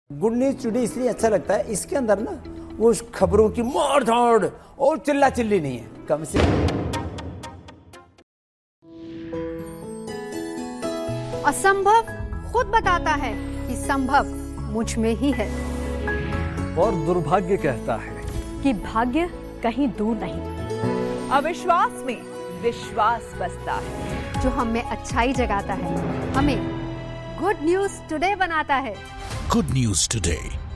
Good news today इसलिए अच्छा लगता है, इसके अंदर ना वो खबरों की मार धाड़ और चिल्ला चिल्ली नहीं है, कम से असंभव खुद बताता है कि संभव मुझ में ही है, और दुर्भाग्य कहता है कि भाग्य कहीं दूर नहीं। अविश्वास में विश्वास बसता है, जो हम में अच्छाई जगाता है, हमें गुड न्यूज टुडे बनाता है। Good news today